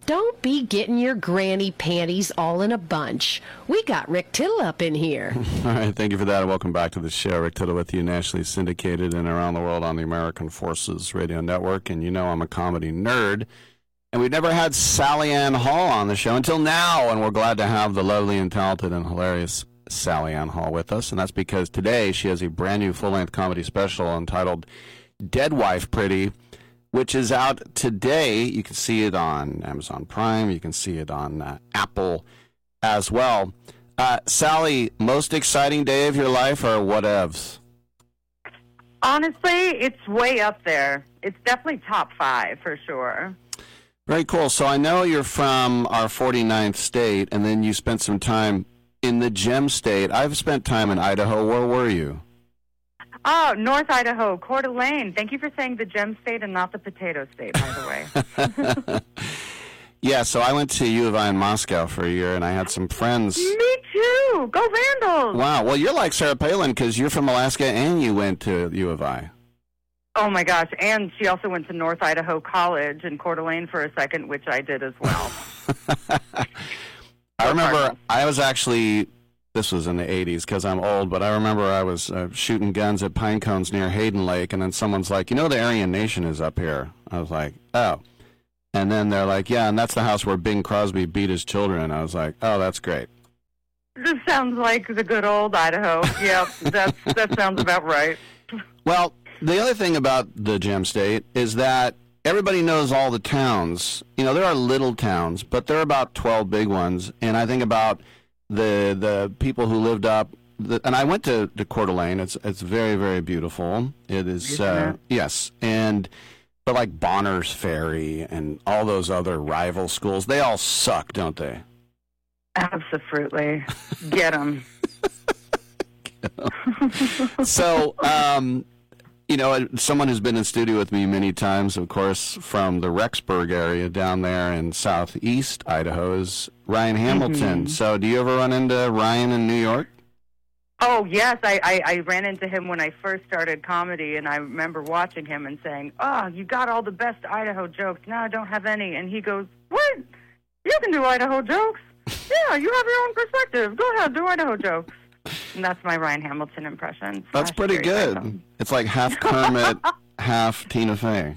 Don't be getting your granny panties all in a bunch. We got Rick Tittle up in here. All right, thank you for that, and welcome back to the show. Rick Tittle with you, nationally syndicated and around the world on the American Forces Radio Network. And you know I'm a comedy nerd. And we've never had Sally Ann Hall on the show until now, and we're glad to have the lovely and talented and hilarious Sally Ann Hall with us. And that's because today she has a brand new full-length comedy special entitled Dead Wife Pretty, which is out today. You can see it on Amazon Prime. You can see it on Apple as well. Sally, most exciting day of your life or whatevs? Honestly, it's way up there. It's definitely top 5 for sure. Very cool. So I know you're from our 49th state, and then you spent some time in the Gem State. I've spent time in Idaho. Where were you? Oh, North Idaho, Coeur d'Alene. Thank you for saying the Gem State and not the Potato State, by the way. Yeah, so I went to U of I in Moscow for a year, and I had some friends. Me too. Go Vandals. Wow. Well, you're like Sarah Palin because you're from Alaska and you went to U of I. Oh, my gosh. And she also went to North Idaho College in Coeur d'Alene for a second, which I did as well. I remember I was actually... This was in the 80s because I'm old, but I remember I was shooting guns at pine cones near Hayden Lake, and then someone's like, you know the Aryan Nation is up here. I was like, oh. And then they're like, yeah, and that's the house where Bing Crosby beat his children. I was like, oh, that's great. This sounds like the good old Idaho. Yeah, that sounds about right. Well, the other thing about the Gem State is that everybody knows all the towns. You know, there are little towns, but there are about 12 big ones, and I think about the people who lived up, and I went to Coeur d'Alene. It's very, very beautiful. It is, yes, but like Bonner's Ferry and all those other rival schools, they all suck, don't they? Absolutely. Get them. So, you know, someone who's been in studio with me many times, of course, from the Rexburg area down there in southeast Idaho is Ryan Hamilton. Mm-hmm. So do you ever run into Ryan in New York? Oh, yes. I ran into him when I first started comedy, and I remember watching him and saying, oh, you got all the best Idaho jokes. No, I don't have any. And he goes, what? You can do Idaho jokes? Yeah, you have your own perspective. Go ahead, do Idaho jokes. And that's my Ryan Hamilton impression. That's pretty good. Random. It's like half Kermit, half Tina Fey.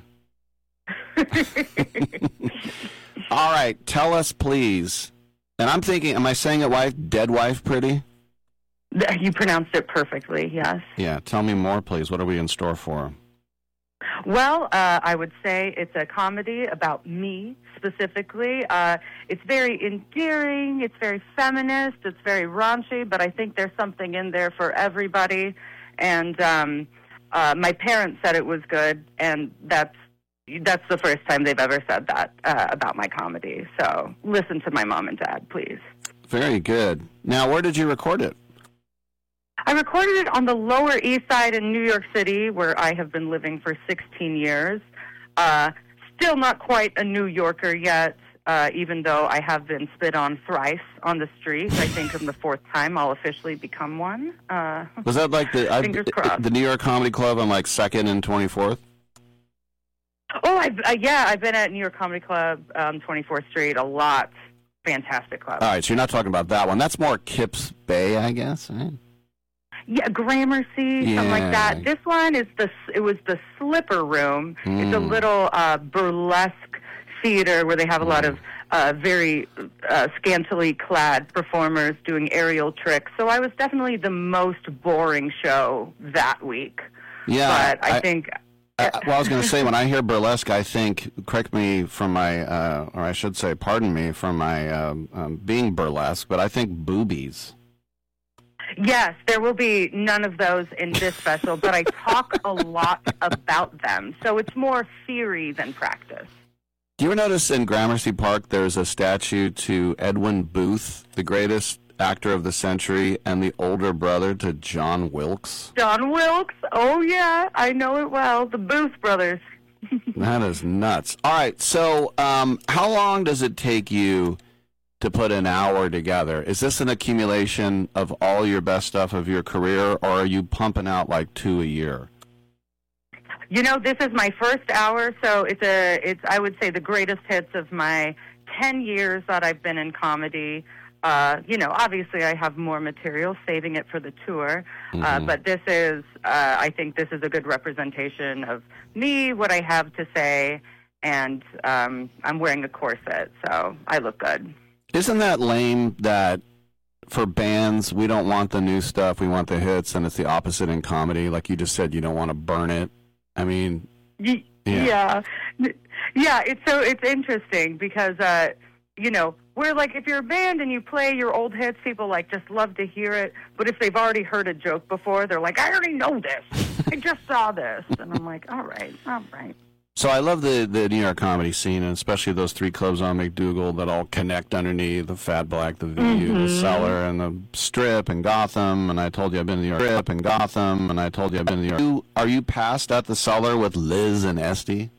All right, tell us, please. And I'm thinking, am I saying it right? Dead Wife Pretty? You pronounced it perfectly, yes. Yeah, tell me more, please. What are we in store for? Well, I would say it's a comedy about me, specifically. It's very endearing, it's very feminist, it's very raunchy, but I think there's something in there for everybody. And my parents said it was good, and that's the first time they've ever said that about my comedy. So listen to my mom and dad, please. Very good. Now, where did you record it? I recorded it on the Lower East Side in New York City, where I have been living for 16 years. Still not quite a New Yorker yet, even though I have been spit on thrice on the street. I think I'm the 4th time I'll officially become one. Was that like the New York Comedy Club on like 2nd and 24th? Oh, I've been at New York Comedy Club, 24th Street a lot. Fantastic club. All right, so you're not talking about that one. That's more Kips Bay, I guess, right? Yeah, Gramercy, something like that. This one is it was the Slipper Room. It's a little burlesque theater where they have a lot of very scantily clad performers doing aerial tricks. So I was definitely the most boring show that week. Yeah, but I think. Well, I was going to say, when I hear burlesque, I think, correct me from my, or I should say, pardon me from my being burlesque, but I think boobies. Yes, there will be none of those in this special, but I talk a lot about them. So it's more theory than practice. Do you ever notice in Gramercy Park there's a statue to Edwin Booth, the greatest actor of the century, and the older brother to John Wilkes? John Wilkes? Oh, yeah, I know it well. The Booth brothers. That is nuts. All right, so how long does it take you to put an hour together? Is this an accumulation of all your best stuff of your career, or are you pumping out like 2 a year? This is my first hour, so it's I would say the greatest hits of my 10 years that I've been in comedy. Obviously I have more material, saving it for the tour, but this is, I think this is a good representation of me, what I have to say, and I'm wearing a corset, so I look good. Isn't that lame that for bands, we don't want the new stuff, we want the hits, and it's the opposite in comedy? Like you just said, you don't want to burn it. I mean... Yeah, it's interesting because, we're like, if you're a band and you play your old hits, people just love to hear it. But if they've already heard a joke before, they're like, I already know this. I just saw this. And I'm like, all right. So I love the New York comedy scene, and especially those 3 clubs on McDougal that all connect underneath, the Fat Black, the View, the Cellar, and the Strip, and Gotham. And I told you I've been to New York. Strip and Gotham, and I told you I've been to New York. Are you passed at the Cellar with Liz and Esty?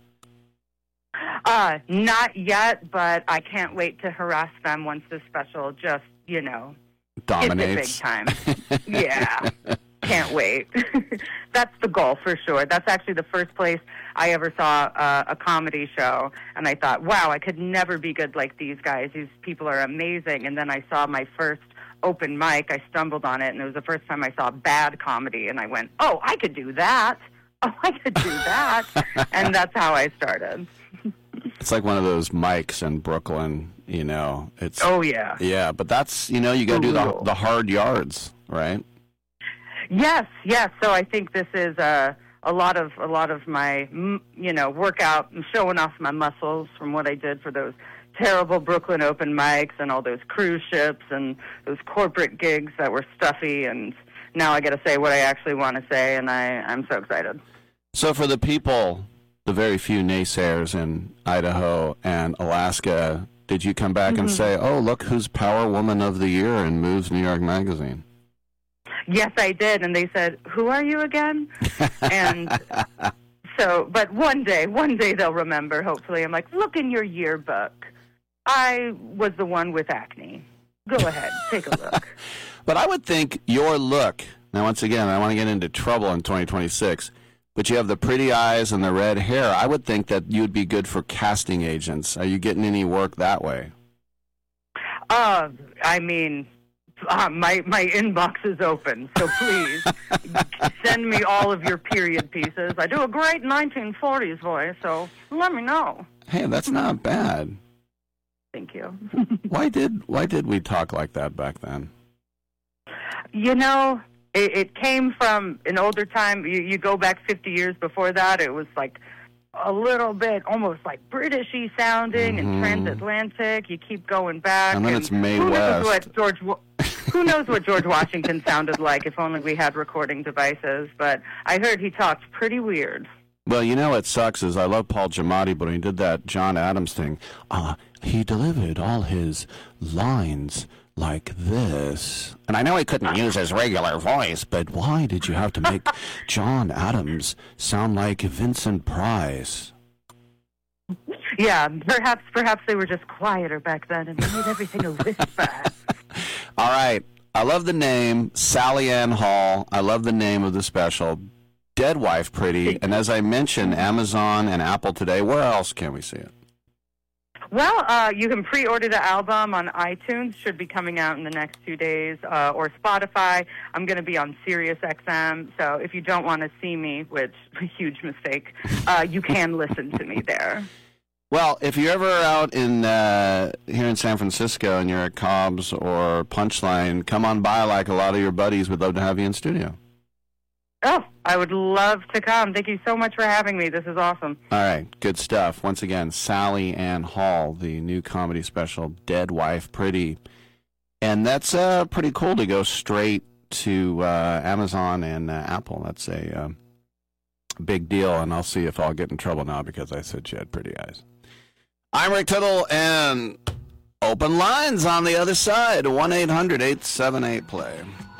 Not yet, but I can't wait to harass them once this special just, dominates. Hits it big time. Yeah. Can't wait. That's the goal for sure. That's actually the first place I ever saw a comedy show, and I thought, wow, I could never be good like these guys. These people are amazing. And then I saw my first open mic. I stumbled on it, and it was the first time I saw bad comedy, and I went, oh, I could do that. Oh, I could do that. And that's how I started. It's like one of those mics in Brooklyn, It's oh yeah, yeah. But that's you got to do the hard yards, right? Yes. So I think this is a lot of my workout and showing off my muscles from what I did for those terrible Brooklyn open mics and all those cruise ships and those corporate gigs that were stuffy. And now I got to say what I actually want to say, and I'm so excited. So for the people, the very few naysayers in Idaho and Alaska, did you come back and say, oh, look who's Power Woman of the Year in Moves New York Magazine? Yes, I did. And they said, who are you again? And but one day they'll remember, hopefully. I'm like, look in your yearbook. I was the one with acne. Go ahead, take a look. But I would think your look, now once again, I want to get into trouble in 2026, but you have the pretty eyes and the red hair. I would think that you'd be good for casting agents. Are you getting any work that way? My inbox is open, so please send me all of your period pieces. I do a great 1940s voice, so let me know. Hey, that's not bad. Thank you. Why did we talk like that back then? It came from an older time. You go back 50 years before that, it was like a little bit almost like British-y sounding and transatlantic. You keep going back. And then it's Mae West. Who knows what George Washington sounded like if only we had recording devices. But I heard he talked pretty weird. Well, what sucks is I love Paul Giamatti, but when he did that John Adams thing, he delivered all his lines like this. And I know he couldn't use his regular voice, but why did you have to make John Adams sound like Vincent Price? Yeah, perhaps they were just quieter back then and they made everything a whisper. All right. I love the name, Sally Ann Hall. I love the name of the special, Dead Wife Pretty. And as I mentioned, Amazon and Apple today. Where else can we see it? Well, you can pre-order the album on iTunes. Should be coming out in the next 2 days, or Spotify. I'm going to be on Sirius XM, so if you don't want to see me, which is a huge mistake, you can listen to me there. Well, if you're ever out in here in San Francisco and you're at Cobb's or Punchline, come on by like a lot of your buddies. We'd love to have you in studio. Oh, I would love to come. Thank you so much for having me. This is awesome. All right, good stuff. Once again, Sally Ann Hall, the new comedy special, Dead Wife Pretty. And that's pretty cool to go straight to Amazon and Apple. That's a big deal, and I'll see if I'll get in trouble now because I said she had pretty eyes. I'm Rick Tittle, and open lines on the other side, 1-800-878-PLAY.